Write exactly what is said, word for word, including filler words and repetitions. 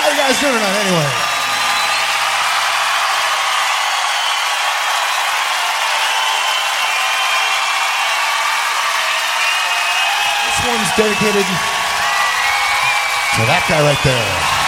you guys doing tonight anyway? This one's dedicated to that guy right there.